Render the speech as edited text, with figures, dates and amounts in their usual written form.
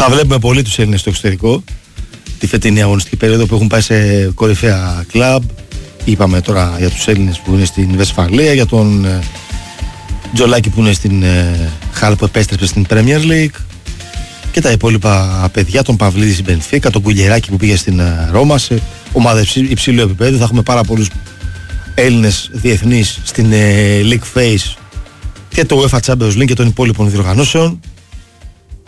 Θα βλέπουμε πολύ τους Έλληνες στο εξωτερικό τη φετινή αγωνιστική περίοδο που έχουν πάει σε κορυφαία κλαμπ. Είπαμε τώρα για τους Έλληνες που είναι στην Βεσφαλία, για τον Τζολάκη που είναι στην Χάλ που επέστρεψε στην Premier League και τα υπόλοιπα παιδιά, τον Παυλίδη στην Μπενφίκα, τον Κουλιεράκη που πήγε στην Ρώμα, σε ομάδα υψηλού επίπεδου. Θα έχουμε πάρα πολλούς Έλληνες διεθνείς στην League Phase και το UEFA Champions League και των υπόλοιπων διοργανώσεων.